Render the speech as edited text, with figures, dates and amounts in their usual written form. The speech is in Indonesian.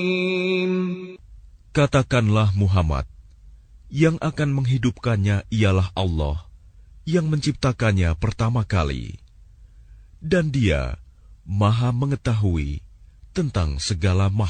Katakanlah Muhammad, yang akan menghidupkannya ialah Allah, yang menciptakannya pertama kali. Dan Dia Maha mengetahui tentang segala makhluk.